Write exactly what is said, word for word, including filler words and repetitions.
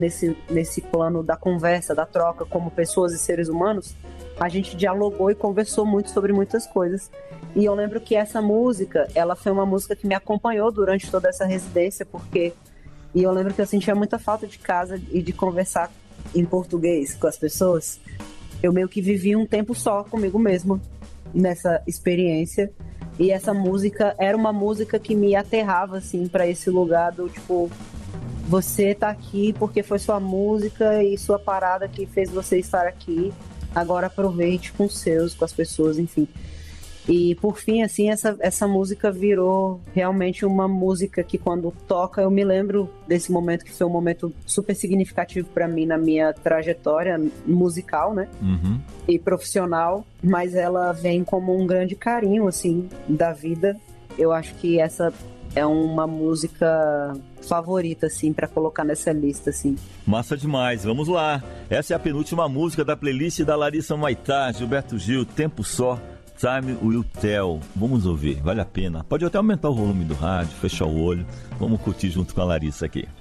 nesse, nesse plano da conversa, da troca como pessoas e seres humanos, a gente dialogou e conversou muito sobre muitas coisas. E eu lembro que essa música, ela foi uma música que me acompanhou durante toda essa residência, porque... E eu lembro que eu sentia muita falta de casa e de conversar em português com as pessoas. Eu meio que vivi um tempo só comigo mesma nessa experiência. E essa música era uma música que me aterrava, assim, pra esse lugar do, tipo... Você tá aqui porque foi sua música e sua parada que fez você estar aqui. Agora aproveite com os seus, com as pessoas, enfim. E por fim, assim, essa, essa música virou realmente uma música que quando toca eu me lembro desse momento que foi um momento super significativo pra mim na minha trajetória musical, né? Uhum. E profissional, mas ela vem como um grande carinho, assim, da vida. Eu acho que essa é uma música favorita, assim, pra colocar nessa lista, assim. Massa demais, vamos lá. Essa é a penúltima música da playlist da Larissa Maitá, Gilberto Gil, Tempo Só, Time Will Tell. Vamos ouvir, vale a pena. Pode até aumentar o volume do rádio, fechar o olho. Vamos curtir junto com a Larissa aqui.